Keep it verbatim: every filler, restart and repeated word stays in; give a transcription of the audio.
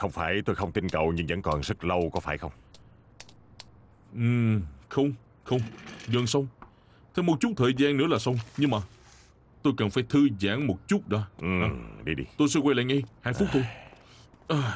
Không phải tôi không tin cậu, nhưng vẫn còn rất lâu, có phải không? Ừm, không, không, gần xong. Thêm một chút thời gian nữa là xong. Nhưng mà tôi cần phải thư giãn một chút đã. Ừ, À, đi đi. tôi sẽ quay lại ngay, hai phút thôi. À.